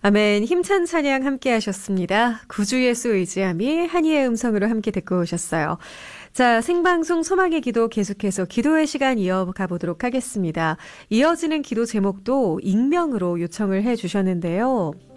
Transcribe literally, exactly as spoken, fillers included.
아멘, 힘찬 찬양 함께 하셨습니다. 구주 예수 의지함이 한이의 음성으로 함께 듣고 오셨어요. 자, 생방송 소망의 기도 계속해서 기도의 시간 이어가 보도록 하겠습니다. 이어지는 기도 제목도 익명으로 요청을 해 주셨는데요.